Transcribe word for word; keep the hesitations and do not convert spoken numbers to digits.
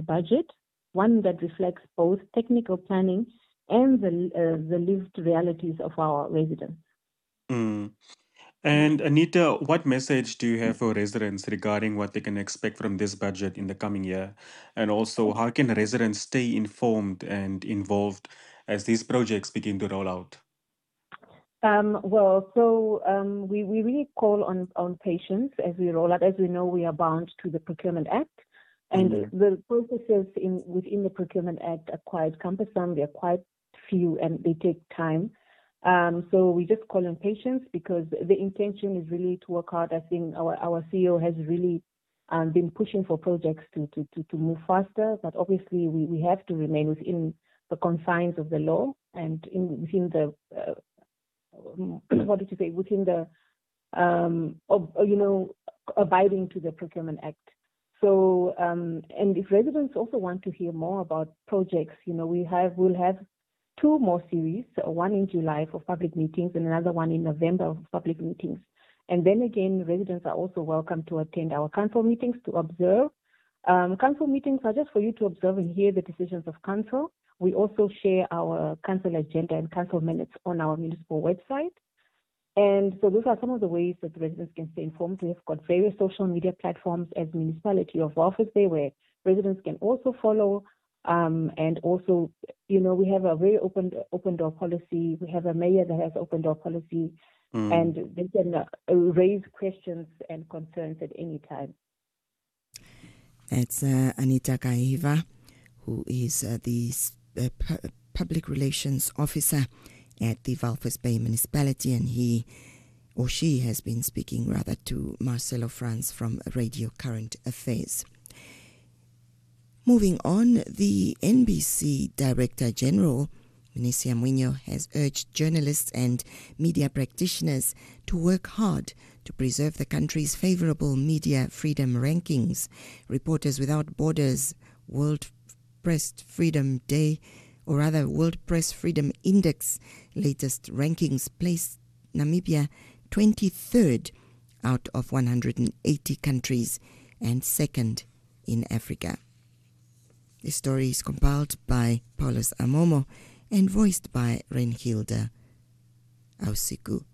aligned budget, one that reflects both technical planning and the, uh, the lived realities of our residents. Mm. And Anita, what message do you have for residents regarding what they can expect from this budget in the coming year? And also, how can residents stay informed and involved as these projects begin to roll out? Um, well, so um, we, we really call on, on patience as we roll out. As we know, we are bound to the Procurement Act, and Mm-hmm. the processes in within the Procurement Act are quite cumbersome. They're quite few, and they take time. Um, so we just call on patience because the intention is really to work hard. I think our, our C E O has really um, been pushing for projects to, to, to, to move faster, but obviously we, we have to remain within the confines of the law and in, within the uh, what did you say, within the, um, of, you know, abiding to the Procurement Act. So, um, and if residents also want to hear more about projects, you know, we have, we'll have two more series, one in July for public meetings and another one in November for public meetings. And then again, residents are also welcome to attend our council meetings to observe. Um, council meetings are just for you to observe and hear the decisions of council. We also share our council agenda and council minutes on our municipal website. And so those are some of the ways that residents can stay informed. We've got various social media platforms as Municipality of Walvis Bay where residents can also follow. Um, and also, you know, we have a very open open door policy. We have a mayor that has open door policy, Mm. and they can uh, raise questions and concerns at any time. That's uh, Anita Kaiva, who is uh, the uh, pu- Public Relations Officer at the Walvis Bay Municipality, and he or she has been speaking rather to Marcelo Franz from Radio Current Affairs. Moving on, the N B C Director General, Municia Muñoz, has urged journalists and media practitioners to work hard to preserve the country's favorable media freedom rankings. Reporters Without Borders World Press Freedom Day, or rather World Press Freedom Index latest rankings placed Namibia twenty-third out of one hundred eighty countries and second in Africa. The story is compiled by Paulus Amomo and voiced by Renhilda Ausiku.